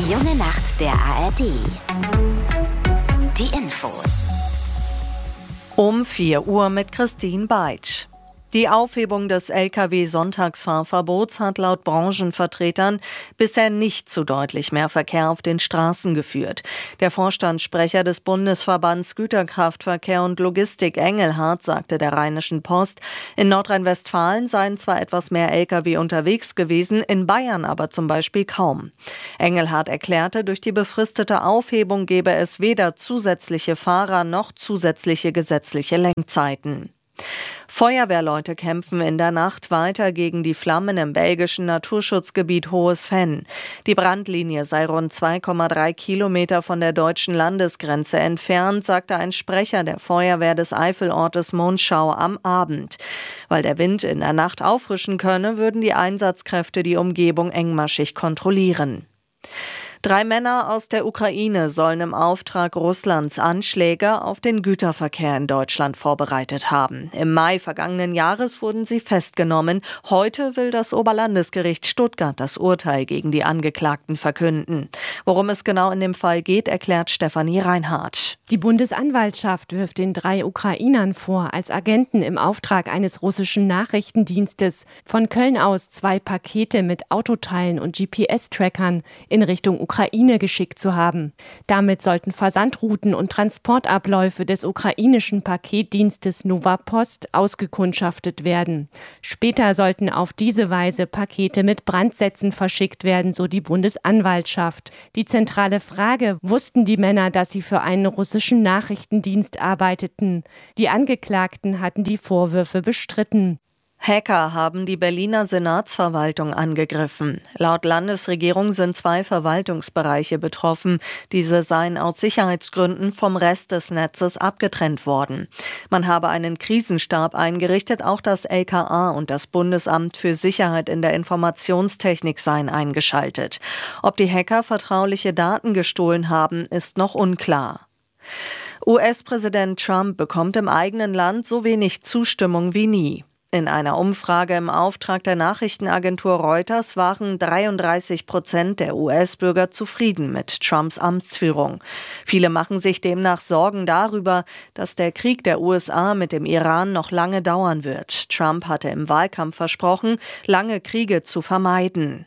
Die junge Nacht der ARD. Die Infos. Um 4 Uhr mit Christine Beitsch. Die Aufhebung des Lkw-Sonntagsfahrverbots hat laut Branchenvertretern bisher nicht zu deutlich mehr Verkehr auf den Straßen geführt. Der Vorstandssprecher des Bundesverbands Güterkraftverkehr und Logistik Engelhardt sagte der Rheinischen Post, in Nordrhein-Westfalen seien zwar etwas mehr Lkw unterwegs gewesen, in Bayern aber zum Beispiel kaum. Engelhardt erklärte, durch die befristete Aufhebung gebe es weder zusätzliche Fahrer noch zusätzliche gesetzliche Lenkzeiten. Feuerwehrleute kämpfen in der Nacht weiter gegen die Flammen im belgischen Naturschutzgebiet Hohes Venn. Die Brandlinie sei rund 2,3 Kilometer von der deutschen Landesgrenze entfernt, sagte ein Sprecher der Feuerwehr des Eifelortes Monschau am Abend. Weil der Wind in der Nacht auffrischen könne, würden die Einsatzkräfte die Umgebung engmaschig kontrollieren. 3 Männer aus der Ukraine sollen im Auftrag Russlands Anschläge auf den Güterverkehr in Deutschland vorbereitet haben. Im Mai vergangenen Jahres wurden sie festgenommen. Heute will das Oberlandesgericht Stuttgart das Urteil gegen die Angeklagten verkünden. Worum es genau in dem Fall geht, erklärt Stefanie Reinhardt. Die Bundesanwaltschaft wirft den 3 Ukrainern vor, als Agenten im Auftrag eines russischen Nachrichtendienstes von Köln aus 2 Pakete mit Autoteilen und GPS-Trackern in Richtung Ukraine geschickt zu haben. Damit sollten Versandrouten und Transportabläufe des ukrainischen Paketdienstes Nova Post ausgekundschaftet werden. Später sollten auf diese Weise Pakete mit Brandsätzen verschickt werden, so die Bundesanwaltschaft. Die zentrale Frage: Wussten die Männer, dass sie für einen russischen Nachrichtendienst arbeiteten? Die Angeklagten hatten die Vorwürfe bestritten. Hacker haben die Berliner Senatsverwaltung angegriffen. Laut Landesregierung sind 2 Verwaltungsbereiche betroffen. Diese seien aus Sicherheitsgründen vom Rest des Netzes abgetrennt worden. Man habe einen Krisenstab eingerichtet, auch das LKA und das Bundesamt für Sicherheit in der Informationstechnik seien eingeschaltet. Ob die Hacker vertrauliche Daten gestohlen haben, ist noch unklar. US-Präsident Trump bekommt im eigenen Land so wenig Zustimmung wie nie. In einer Umfrage im Auftrag der Nachrichtenagentur Reuters waren 33% der US-Bürger zufrieden mit Trumps Amtsführung. Viele machen sich demnach Sorgen darüber, dass der Krieg der USA mit dem Iran noch lange dauern wird. Trump hatte im Wahlkampf versprochen, lange Kriege zu vermeiden.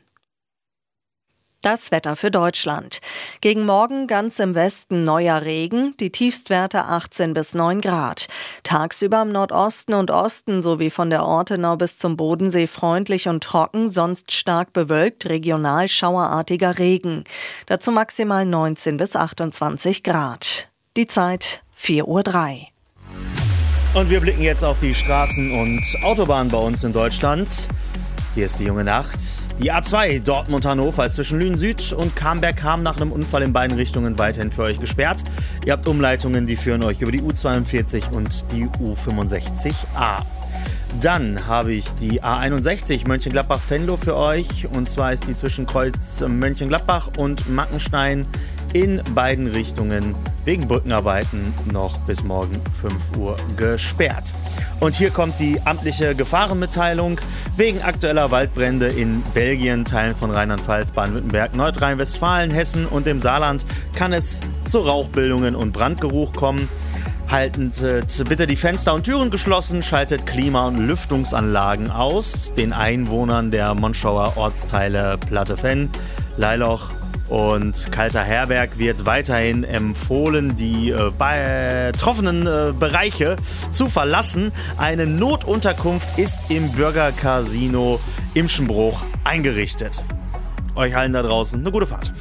Das Wetter für Deutschland. Gegen Morgen ganz im Westen neuer Regen, die Tiefstwerte 18 bis 9 Grad. Tagsüber im Nordosten und Osten sowie von der Ortenau bis zum Bodensee freundlich und trocken, sonst stark bewölkt, regional schauerartiger Regen. Dazu maximal 19 bis 28 Grad. Die Zeit 4:03 Uhr. Und wir blicken jetzt auf die Straßen und Autobahnen bei uns in Deutschland. Hier ist die junge Nacht. Die A2 Dortmund-Hannover ist zwischen Lünen Süd und Camberg-Ham nach einem Unfall in beiden Richtungen weiterhin für euch gesperrt. Ihr habt Umleitungen, die führen euch über die U42 und die U65a. Dann habe ich die A61 Mönchengladbach-Venlo für euch. Und zwar ist die zwischen Kreuz Mönchengladbach und Mackenstein in beiden Richtungen wegen Brückenarbeiten noch bis morgen 5 Uhr gesperrt. Und hier kommt die amtliche Gefahrenmitteilung. Wegen aktueller Waldbrände in Belgien, Teilen von Rheinland-Pfalz, Baden-Württemberg, Nordrhein-Westfalen, Hessen und dem Saarland kann es zu Rauchbildungen und Brandgeruch kommen. Haltet bitte die Fenster und Türen geschlossen, schaltet Klima- und Lüftungsanlagen aus. Den Einwohnern der Monschauer Ortsteile Platte-Venn, Leiloch und Kalter Herberg wird weiterhin empfohlen, die betroffenen Bereiche zu verlassen. Eine Notunterkunft ist im Bürgercasino Imschenbruch eingerichtet. Euch allen da draußen eine gute Fahrt.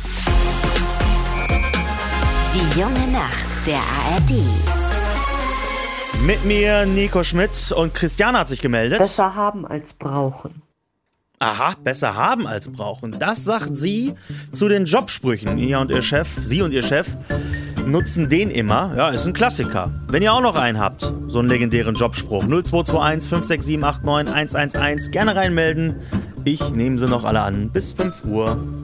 Die junge Nacht der ARD. Mit mir Nico Schmidt und Christiane hat sich gemeldet. Besser haben als brauchen. Aha, besser haben als brauchen. Das sagt sie zu den Jobsprüchen. Sie und ihr Chef nutzen den immer. Ja, ist ein Klassiker. Wenn ihr auch noch einen habt, so einen legendären Jobspruch. 0221 567 89 111. Gerne reinmelden. Ich nehme sie noch alle an. Bis 5 Uhr.